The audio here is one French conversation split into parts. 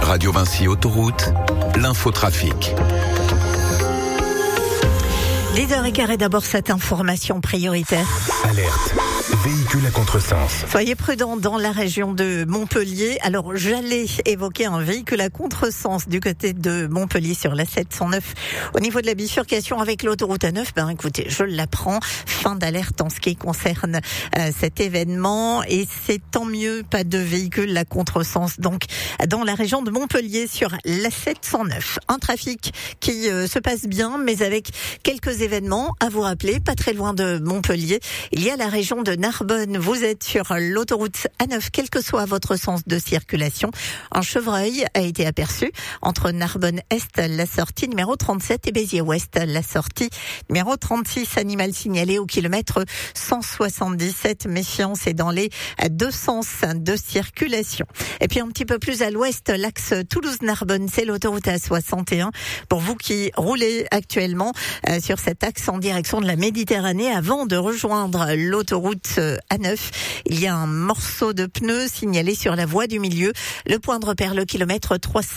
Radio Vinci Autoroute, l'infotrafic. 10h15 et d'abord cette information prioritaire. Alerte. Véhicule à contresens. Soyez prudents dans la région de Montpellier. Alors, j'allais évoquer un véhicule à contresens du côté de Montpellier sur la 709 au niveau de la bifurcation avec l'autoroute A9. Écoutez, je l'apprends. Fin d'alerte en ce qui concerne cet événement et c'est tant mieux, pas de véhicule à contresens. Donc, dans la région de Montpellier sur la 709. Un trafic qui se passe bien, mais avec quelques événements à vous rappeler. Pas très loin de Montpellier, il y a la région de Narbonne. Vous êtes sur l'autoroute A9, quel que soit votre sens de circulation. Un chevreuil a été aperçu entre Narbonne-Est, la sortie numéro 37, et Béziers-Ouest, la sortie numéro 36. Animal signalé au kilomètre 177. Méfiance est dans les deux sens de circulation. Et puis un petit peu plus à l'ouest, l'axe Toulouse-Narbonne, c'est l'autoroute A61. Pour vous qui roulez actuellement sur cet axe en direction de la Méditerranée, avant de rejoindre l'autoroute A9, il y a un morceau de pneu signalé sur la voie du milieu. Le point de repère, le kilomètre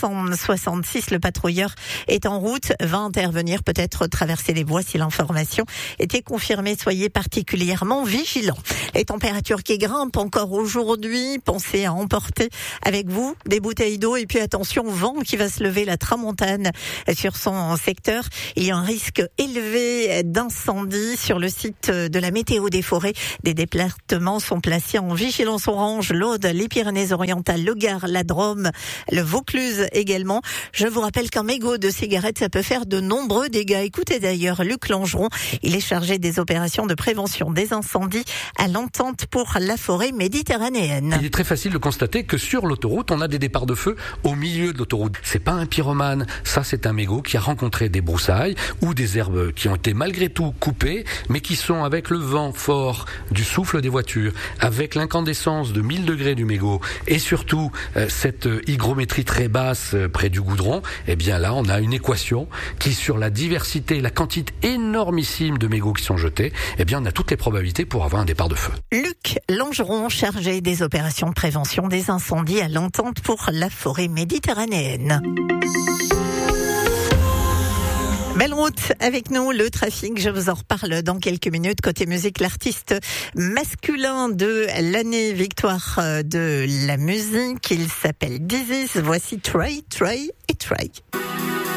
366. Le patrouilleur est en route, va intervenir, peut-être traverser les voies si l'information était confirmée. Soyez particulièrement vigilants. Les températures qui grimpent encore aujourd'hui, pensez à emporter avec vous des bouteilles d'eau et puis attention au vent qui va se lever, la tramontane sur son secteur. Il y a un risque élevé d'incendie sur le site de la météo des forêts. Des départements sont placés en vigilance orange, l'Aude, les Pyrénées-Orientales, le Gard, la Drôme, le Vaucluse également. Je vous rappelle qu'un mégot de cigarette, ça peut faire de nombreux dégâts. Écoutez d'ailleurs Luc Langeron, il est chargé des opérations de prévention des incendies à l'Entente pour la forêt méditerranéenne. Il est très facile de constater que sur l'autoroute, on a des départs de feu au milieu de l'autoroute. C'est pas un pyromane, ça c'est un mégot qui a rencontré des broussailles ou des herbes qui ont été malgré tout coupées, mais qui sont avec le vent fort du souffle des voitures, avec l'incandescence de 1000 degrés du mégot et surtout cette hygrométrie très basse près du goudron, eh bien là on a une équation qui, sur la diversité, la quantité énormissime de mégots qui sont jetés, eh bien on a toutes les probabilités pour avoir un départ de feu. Luc Langeron, chargé des opérations de prévention des incendies à l'Entente pour la forêt méditerranéenne. Belle route avec nous, le trafic, je vous en reparle dans quelques minutes. Côté musique, l'artiste masculin de l'année, victoire de la musique, il s'appelle Dizzy. Voici Try, Try et Try.